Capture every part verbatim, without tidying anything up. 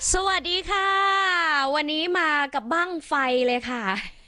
สวัสดีค่ะวันนี้มากับบั้งไฟเลยค่ะ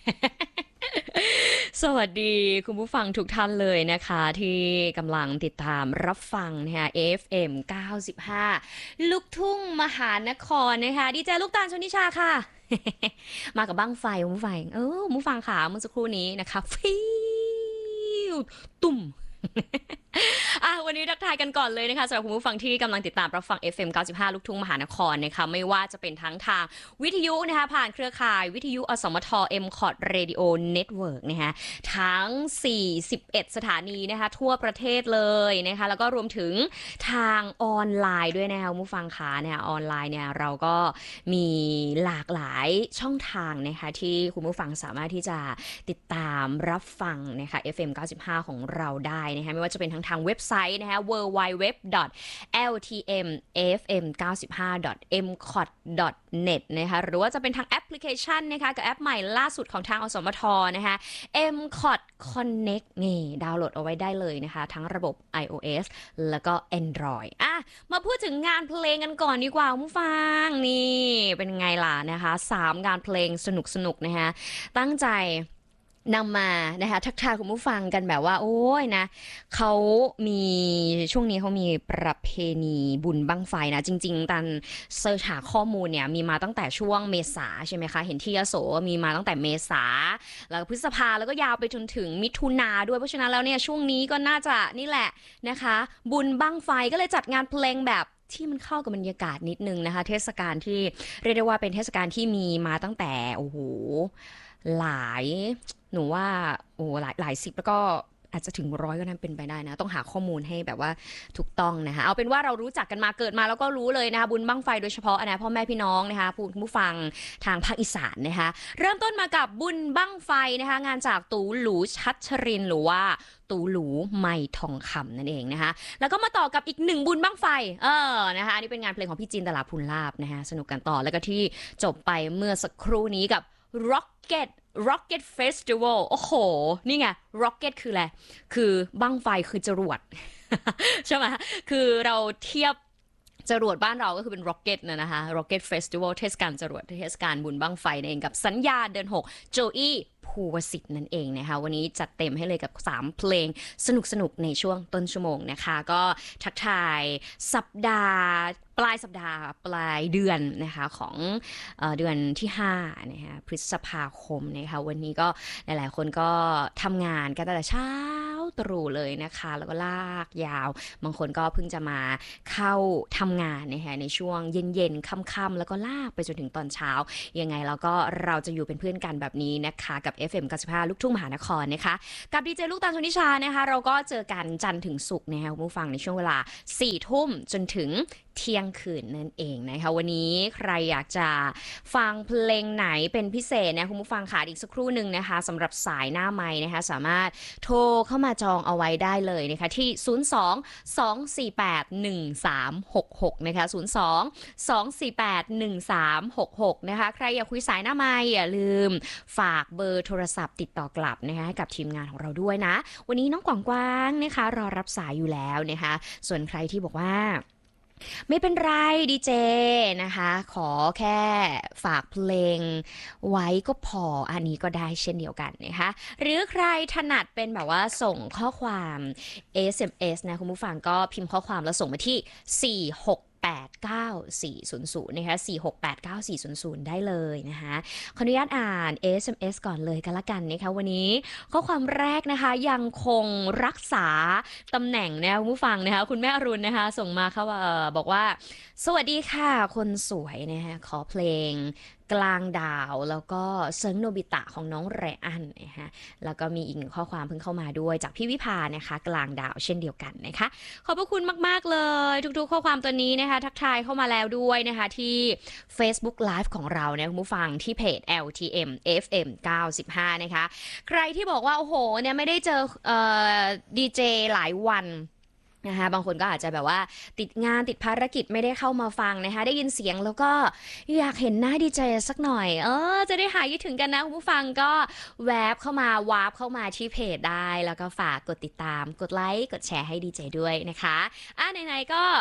สวัสดีคุณผู้ฟังทุกท่านเลยนะคะที่กำลังติดตามรับฟังนะคะ เอฟ เอ็ม เก้าสิบห้าลูกทุ่งมหานครนะคะดีเจลูกตาลชนิชาค่ะมากับบั้งไฟคุณผู้ฟังเออคุณผู้ฟังค่ะเมื่อสักครู่นี้นะคะฟิวตุ่ม อ่ะวันนี้ทักทายกันก่อนเลยนะคะสำหรับคุณผู้ฟังที่กำลังติดตามรับฟัง เอฟ เอ็ม เก้าสิบห้า ลูกทุ่งมหานครนะคะไม่ว่าจะเป็นทั้งทางวิทยุนะคะผ่านเครือข่ายวิทยุอสมท เอ็ม คอท Radio Network นะคะทั้งสี่สิบเอ็ดสถานีนะคะทั่วประเทศเลยนะคะแล้วก็รวมถึงทางออนไลน์ด้วยนะคะคุณผู้ฟังคะเนี่ยออนไลน์เนี่ยเราก็มีหลากหลายช่องทางนะคะที่คุณผู้ฟังสามารถที่จะติดตามรับฟังนะคะ เอฟ เอ็ม เก้าสิบห้า ของเราได้นะคะไม่ว่าจะเป็นทั้งทางเว็บไซต์นะคะ ดับเบิลยู ดับเบิลยู ดับเบิลยู ดอท แอล ที เอ็ม เอฟ เอ็ม เก้าสิบห้า ดอท เอ็ม คอท ดอท เน็ต นะคะหรือว่าจะเป็นทางแอปพลิเคชันนะคะกับแอปใหม่ล่าสุดของทางอสมทนะคะ เอ็ม คอท Connect นี่ดาวน์โหลดเอาไว้ได้เลยนะคะทั้งระบบ iOS แล้วก็ Android อ่ะมาพูดถึงงานเพลงกันก่อนดีกว่าผู้ฟังนี่เป็นไงล่ะนะคะสามงานเพลงสนุกๆนะคะตั้งใจนำมานะคะทักทายคุณผู้ฟังกันแบบว่าโอ้ยนะเขามีช่วงนี้เขามีประเพณีบุญบั้งไฟนะจริงๆตันเสิร์ชหาข้อมูลเนี่ยมีมาตั้งแต่ช่วงเมษาใช่ไหมคะเห็นที่ยโสมีมาตั้งแต่เมษาแล้วพฤษภาแล้วก็ยาวไปจนถึงมิถุนาด้วยเพราะฉะนั้นแล้วเนี่ยช่วงนี้ก็น่าจะนี่แหละนะคะบุญบั้งไฟก็เลยจัดงานเพลงแบบที่มันเข้ากับบรรยากาศนิดนึงนะคะเทศกาลที่เรียกได้ว่าเป็นเทศกาลที่มีมาตั้งแต่โอ้โหหลายหนูว่าโอ้หลายหลายสิบแล้วก็อาจจะถึงร้อยก็นั้นเป็นไปได้นะต้องหาข้อมูลให้แบบว่าถูกต้องนะคะเอาเป็นว่าเรารู้จักกันมาเกิดมาแล้วก็รู้เลยนะคะบุญบั้งไฟโดยเฉพาะนะพ่อแม่พี่น้องนะคะผู้ผู้ฟังทางภาคอีสานนะคะเริ่มต้นมากับบุญบั้งไฟนะคะงานจากตูหลูชัชรินหรือว่าตูหลูไมทองคำนั่นเองนะคะแล้วก็มาต่อกับอีกหนึ่งบุญบั้งไฟเออนะคะอันนี้เป็นงานเพลงของพี่จินตลาภูลลาภนะคะสนุกกันต่อแล้วก็ที่จบไปเมื่อสักครู่นี้กับ Rocket Rocket Festival โอ้โหนี่ไง Rocket คืออะไรคือบั้งไฟคือจรวด ใช่ไหมคือเราเทียบจรวดบ้านเราก็คือเป็น Rocket นะนะคะ Rocket Festival เทศกาลจรวดเทศกาลบุญบั้งไฟนั่นเองกับสัญญาเดือนหกโจอี้ภูวสิทธิ์นั่นเองนะคะวันนี้จัดเต็มให้เลยกับสามเพลงสนุกๆในช่วงต้นชั่วโมงนะคะก็ทักทายสัปดาห์ปลายสัปดาห์ปลายเดือนนะคะของเอ่อเดือนที่ห้านะคะพฤษภาคมนะคะวันนี้ก็หลายๆคนก็ทำงานกันตั้งแต่เช้าตรู่เลยนะคะแล้วก็ลากยาวบางคนก็เพิ่งจะมาเข้าทำงานนะคะในช่วงเย็นๆค่ำๆแล้วก็ลากไปจนถึงตอนเช้ายังไงแล้วก็เราจะอยู่เป็นเพื่อนกันแบบนี้นะคะกับ เอฟ เอ็ม เก้าสิบห้า ลูกทุ่งมหานครนะคะกับดีเจลูกตาลชนิชานะคะเราก็เจอกันจันทร์ถึงศุกร์นะคะคุณผู้ฟังในช่วงเวลาสี่ทุ่มจนถึงเที่ยงคืนนั่นเองนะคะวันนี้ใครอยากจะฟังเพลงไหนเป็นพิเศษนะคุณผู้ฟังค่ะอีกสักครู่หนึ่งนะคะสำหรับสายหน้าไม้นะคะสามารถโทรเข้ามาจองเอาไว้ได้เลยนะคะที่ศูนย์ สอง สอง สี่ แปด หนึ่ง สาม หก หกนะคะศูนย์ สอง สอง สี่ แปด หนึ่ง สาม หก หกนะคะใครอยากคุยสายหน้าไม้อย่าลืมฝากเบอร์โทรศัพท์ติดต่อกลับนะคะให้กับทีมงานของเราด้วยนะวันนี้น้องกวางกวางนะคะรอรับสายอยู่แล้วนะคะส่วนใครที่บอกว่าไม่เป็นไรดีเจนะคะขอแค่ฝากเพลงไว้ก็พออันนี้ก็ได้เช่นเดียวกันนะคะหรือใครถนัดเป็นแบบว่าส่งข้อความ เอส เอ็ม เอส นะคุณผู้ฟังก็พิมพ์ข้อความแล้วส่งมาที่สี่หกแปดเก้าสี่ศูนย์ศูนย์นะคะสี่หกแปดเก้าสี่ศูนย์ศูนย์ได้เลยนะคะขออนุญาตอ่าน เอส เอ็ม เอส ก่อนเลยกันละกันนะคะวันนี้ข้อความแรกนะคะยังคงรักษาตำแหน่งนะคุณผู้ฟังนะคะคุณแม่อรุณนะคะส่งมาเขาว่าบอกว่าสวัสดีค่ะคนสวยนะคะขอเพลงกลางดาวแล้วก็เซิงโนบิตะของน้องไรอันนะคะแล้วก็มีอีกหนึ่งข้อความเพิ่งเข้ามาด้วยจากพี่วิภานะคะกลางดาวเช่นเดียวกันนะคะขอบพระคุณมากๆเลยทุกๆข้อความตัวนี้นะคะทักทายเข้ามาแล้วด้วยนะคะที่ Facebook Live ของเราเนี่ยคุณผู้ฟังที่เพจ แอล ที เอ็ม เอฟ เอ็ม เก้าสิบห้านะคะใครที่บอกว่าโอ้โหเนี่ยไม่ได้เจอเอ่อดีเจหลายวันนะคะบางคนก็อาจจะแบบว่าติดงานติดภารกิจไม่ได้เข้ามาฟังนะคะได้ยินเสียงแล้วก็อยากเห็นหน้าดีเจสักหน่อยเออจะได้หายคิดถึงกันนะคุณผู้ฟังก็แวบเข้ามาวาร์ปเข้ามาที่เพจได้แล้วก็ฝากกดติดตามกดไลค์กดแชร์ให้ดีเจด้วยนะคะอ่ะไหนๆก็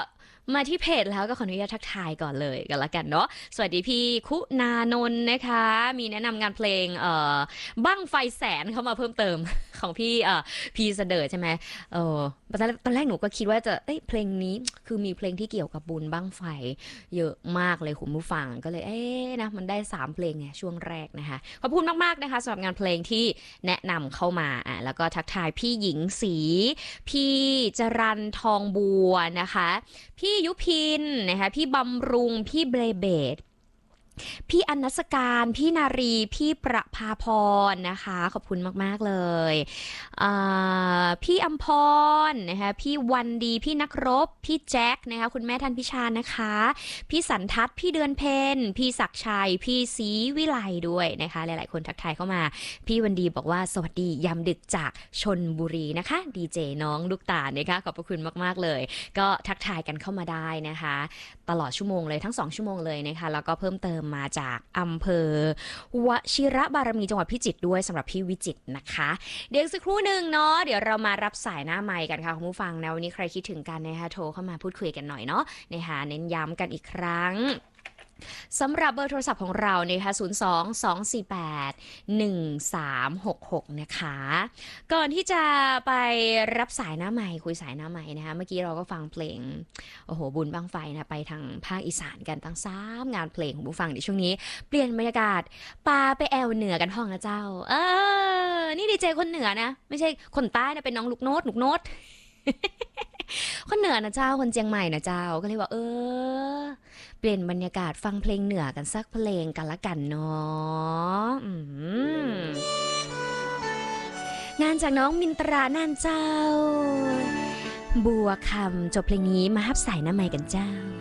มาที่เพจแล้วก็ขออนุญาตทักทายก่อนเลยกันละกันเนาะสวัสดีพี่คุณานนท์นะคะมีแนะนำงานเพลงเอ่อบั้งไฟแสนเข้ามาเพิ่มเติม ของพี่เอ่อพี่เสดิร์ดใช่ไหมเออตอนแรกตอนแรกหนูก็คิดว่าจะเอ้ยเพลงนี้คือมีเพลงที่เกี่ยวกับบุญบั้งไฟเยอะมากเลยคุณผู้ฟังก็เลยเอ๊ะนะมันได้สามเพลงไงช่วงแรกนะคะขอบคุณมากๆนะคะสำหรับงานเพลงที่แนะนำเข้ามาอ่ะแล้วก็ทักทายพี่หญิงสีพี่จรันทองบัวนะคะพี่ยุพินนะคะพี่บำรุงพี่เบลเบดพี่อนัสการพี่นารีพี่ประภาพรนะคะขอบคุณมากๆเลยอ่าพี่อัมพรนะคะพี่วันดีพี่นักรบพี่แจ็คนะคะคุณแม่ทันพิชานะคะพี่สันทัศน์พี่เดือนเพนพี่ศักดิ์ชัยพี่ศรีวิไลด้วยนะคะหลายๆคนทักทายเข้ามาพี่วันดีบอกว่าสวัสดียามดึกจากชนบุรีนะคะดีเจน้องลูกตาลนะคะขอบพระคุณมากๆเลยก็ทักทายกันเข้ามาได้นะคะตลอดชั่วโมงเลยทั้งสองชั่วโมงเลยนะคะแล้วก็เพิ่มเติมมาจากอำเภอวชิระบารมีจังหวัดพิจิตรด้วยสำหรับพี่วิจิตรนะคะเดี๋ยวสักครู่หนึ่งเนาะเดี๋ยวเรามารับสายหน้าไมค์กันค่ะคุณผู้ฟังนะวันนี้ใครคิดถึงกันนะคะโทรเข้ามาพูดคุยกันหน่อยเนาะนะคะเน้นย้ำกันอีกครั้งสำหรับเบอร์โทรศัพท์ของเรานะคะศูนย์ สอง สอง สี่ แปด หนึ่ง สาม หก หกนะคะก่อนที่จะไปรับสายหน้าใหม่คุยสายหน้าใหม่นะคะเมื่อกี้เราก็ฟังเพลงโอ้โหบุญบั้งไฟนะไปทางภาคอีสานกันตั้งสามงานเพลงของผู้ฟังในช่วงนี้เปลี่ยนบรรยากาศปาไปแอวเหนือกันห้องนะเจ้าเออนี่ดีเจคนเหนือนะไม่ใช่คนใต้นะเป็นน้องลูกโน้ตลูกโน้ต คนเหนือนะเจ้าคนเจียงใหม่นะเจ้าก็เลยว่าเออเปลี่ยนบรรยากาศฟังเพลงเหนือกันสักเพลงกันละกันเนาะงานจากน้องมินตราน่านเจ้าบัวคำจบเพลงนี้มาฮับสายหน้าใหม่กันเจ้า